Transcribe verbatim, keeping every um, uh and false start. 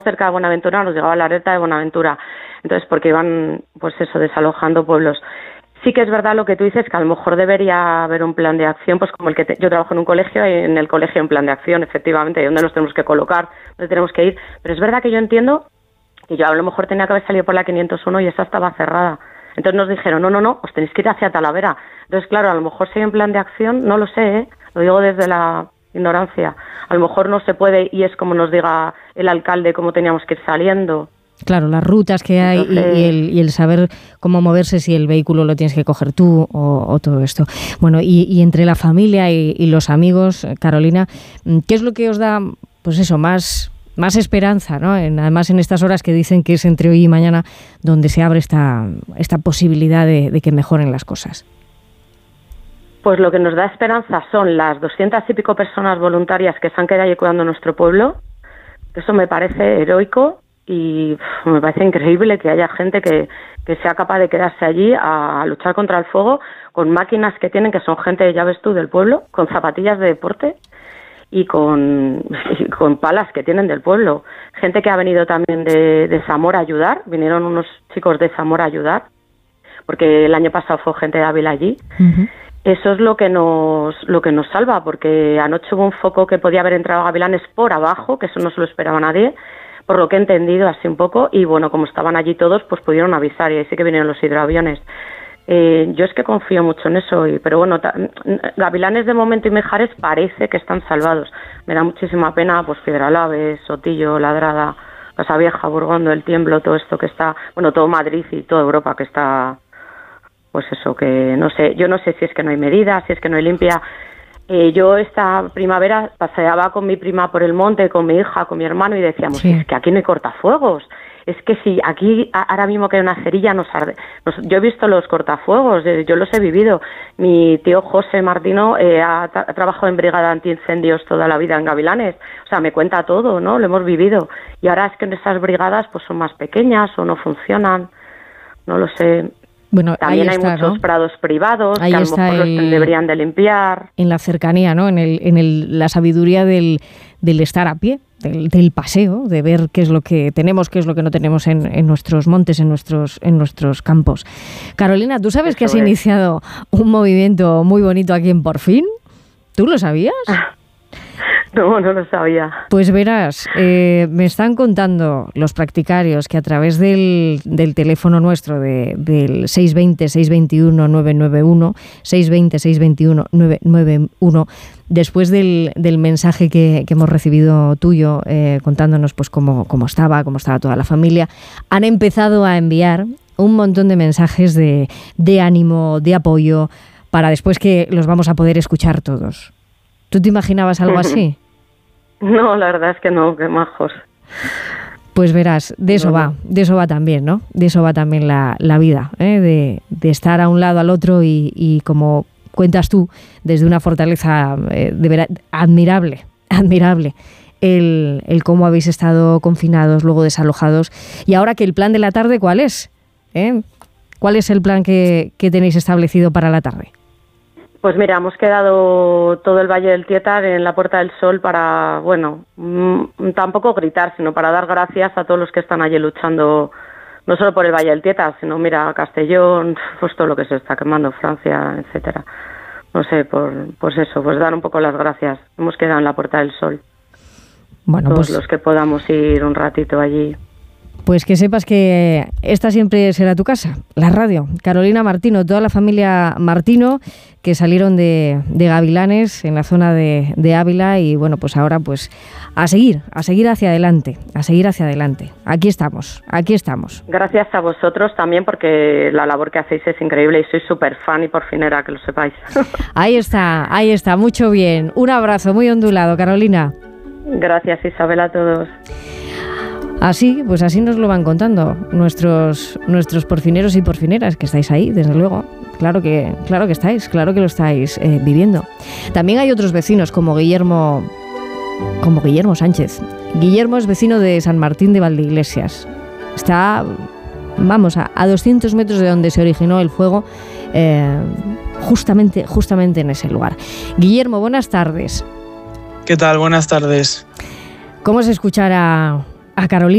cerca de Buenaventura nos llegaba la alerta de Buenaventura. Entonces, porque iban, pues eso, desalojando pueblos. Sí que es verdad lo que tú dices, que a lo mejor debería haber un plan de acción, pues como el que te, yo trabajo en un colegio y en el colegio hay un plan de acción, efectivamente, dónde nos tenemos que colocar, dónde tenemos que ir. Pero es verdad que yo entiendo que yo a lo mejor tenía que haber salido por la quinientos uno y esa estaba cerrada. Entonces nos dijeron, no, no, no, os tenéis que ir hacia Talavera. Entonces, claro, a lo mejor si hay un plan de acción, no lo sé, ¿eh? Lo digo desde la ignorancia. A lo mejor no se puede y es como nos diga el alcalde cómo teníamos que ir saliendo. Claro, las rutas que hay. Entonces, y, y, el, y el saber cómo moverse, si el vehículo lo tienes que coger tú o, o todo esto. Bueno, y, y entre la familia y, y los amigos, Carolina, ¿qué es lo que os da, pues eso, más, más esperanza, ¿no? En, además en estas horas que dicen que es entre hoy y mañana donde se abre esta, esta posibilidad de, de que mejoren las cosas. Pues lo que nos da esperanza son las doscientas y pico personas voluntarias que se han quedado ahí cuidando nuestro pueblo. Eso me parece heroico. Y pff, me parece increíble que haya gente que, que sea capaz de quedarse allí a, a luchar contra el fuego con máquinas que tienen, que son gente, ya ves tú, del pueblo, con zapatillas de deporte y con, y con palas que tienen del pueblo. Gente que ha venido también de, de Zamora a ayudar, vinieron unos chicos de Zamora a ayudar, porque el año pasado fue gente de Ávila allí. Uh-huh. Eso es lo que nos lo que nos salva, porque anoche hubo un foco que podía haber entrado a Gavilanes por abajo, que eso no se lo esperaba nadie, por lo que he entendido así un poco, y bueno, como estaban allí todos, pues pudieron avisar, y ahí sí que vinieron los hidroaviones. Eh, yo es que confío mucho en eso, y, pero bueno, ta, Gavilanes de momento y Mijares parece que están salvados. Me da muchísima pena, pues Piedralaves, Sotillo, Ladrada, Casavieja, Burgondo, El Tiemblo, todo esto que está, bueno, todo Madrid y toda Europa que está, pues eso, que no sé, yo no sé si es que no hay medidas, si es que no hay limpia. Eh, yo esta primavera paseaba con mi prima por el monte, con mi hija, con mi hermano, y decíamos, sí, es que aquí no hay cortafuegos. Es que si aquí ahora mismo que hay una cerilla nos arde. Nos, yo he visto los cortafuegos, eh, yo los he vivido. Mi tío José Martino eh, ha, tra- ha trabajado en brigada antiincendios toda la vida en Gavilanes. O sea, me cuenta todo, ¿no? Lo hemos vivido. Y ahora es que en esas brigadas pues son más pequeñas o no funcionan. No lo sé. Bueno, también ahí hay está, muchos ¿no? prados privados ahí que a lo está mejor el, los deberían de limpiar. En la cercanía, ¿no? En, el, en el, la sabiduría del, del estar a pie, del, del paseo, de ver qué es lo que tenemos, qué es lo que no tenemos en, en nuestros montes, en nuestros, en nuestros campos. Carolina, ¿tú sabes Eso que has es. iniciado un movimiento muy bonito aquí en Por Fin? ¿Tú lo sabías? No, no lo sabía. Pues verás, eh, me están contando los practicarios que a través del, del teléfono nuestro de, del seis dos cero, seis dos uno, nueve nueve uno, seis dos cero, seis dos uno, nueve nueve uno, después del, del mensaje que, que hemos recibido tuyo eh, contándonos pues cómo, cómo estaba, cómo estaba toda la familia, han empezado a enviar un montón de mensajes de, de ánimo, de apoyo, para después que los vamos a poder escuchar todos. ¿Tú te imaginabas algo así? No, la verdad es que no, qué majos. Pues verás, de eso no, va, de eso va también, ¿no? De eso va también la, la vida, ¿eh? de, de estar a un lado al otro y, y como cuentas tú, desde una fortaleza eh, de vera, admirable, admirable, el, el cómo habéis estado confinados, luego desalojados. Y ahora que el plan de la tarde, ¿cuál es? ¿Eh? ¿Cuál es el plan que, que tenéis establecido para la tarde? Pues mira, hemos quedado todo el Valle del Tietar en la Puerta del Sol para, bueno, mmm, tampoco gritar, sino para dar gracias a todos los que están allí luchando, no solo por el Valle del Tietar, sino, mira, Castellón, pues todo lo que se está quemando, Francia, etcétera. No sé, por pues eso, pues dar un poco las gracias. Hemos quedado en la Puerta del Sol. Bueno, todos pues, los que podamos ir un ratito allí. Pues que sepas que esta siempre será tu casa, la radio. Carolina Martino, toda la familia Martino que salieron de, de Gavilanes en la zona de, de Ávila y bueno, pues ahora pues a seguir, a seguir hacia adelante, a seguir hacia adelante. Aquí estamos, aquí estamos. Gracias a vosotros también porque la labor que hacéis es increíble y soy súper fan y porfinera, que lo sepáis. Ahí está, ahí está, mucho bien. Un abrazo muy ondulado, Carolina. Gracias, Isabel, a todos. Así, pues así nos lo van contando nuestros nuestros porfineros y porfineras, que estáis ahí, desde luego. Claro que, claro que estáis, claro que lo estáis eh, viviendo. También hay otros vecinos como Guillermo, como Guillermo Sánchez. Guillermo es vecino de San Martín de Valdeiglesias. Está, vamos, a, a doscientos metros de donde se originó el fuego, eh, justamente, justamente en ese lugar. Guillermo, buenas tardes. ¿Qué tal? Buenas tardes. ¿Cómo es escuchar a, a Carolina